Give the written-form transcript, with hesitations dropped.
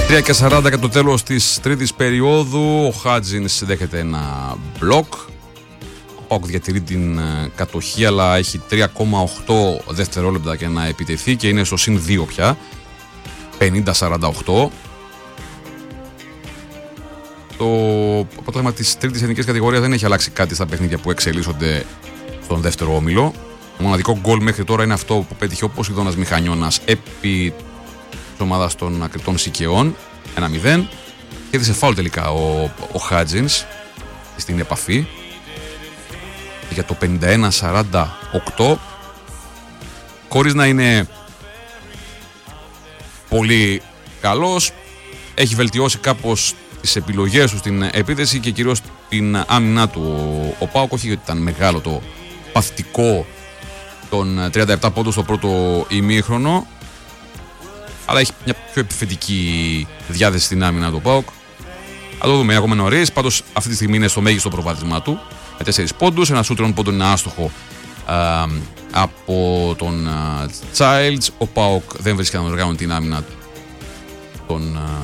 3:40 κατά το τέλος της τρίτης περίοδου. Ο Χάτζινς δέχεται ένα μπλοκ. Ο ΠΑΟΚ διατηρεί την κατοχή, αλλά έχει 3,8 δευτερόλεπτα για να επιτεθεί και είναι στο συν 2 πια. 50-48. Το αποτέλεσμα της τρίτης εθνικής κατηγορίας δεν έχει αλλάξει κάτι στα παιχνίδια που εξελίσσονται στον δεύτερο όμιλο. Το μοναδικό γκολ μέχρι τώρα είναι αυτό που πέτυχε ο Ποσειδώνας Μηχανιώνας επί της ομάδας των Ακριτών Σικαιών, 1-0. Κέρδισε φάουλ τελικά ο Χάτζινς στην επαφή για το 51-48, χωρίς να είναι πολύ καλός. Έχει βελτιώσει κάπως τις επιλογές του στην επίθεση και κυρίως την άμυνά του ο ΠΑΟΚ. Όχι ότι ήταν μεγάλο το παθητικό των 37 πόντων στο πρώτο ημίχρονο, αλλά έχει μια πιο επιθετική διάθεση στην άμυνα του ΠΑΟΚ. Θα το δούμε ακόμα νωρίς. Πάντως αυτή τη στιγμή είναι στο μέγιστο προβάδισμά του με 4 πόντους. Ένα σούτρον πόντων είναι άστοχο από τον Childs. Ο ΠΑΟΚ δεν βρίσκεται να οργάνουν την άμυνα των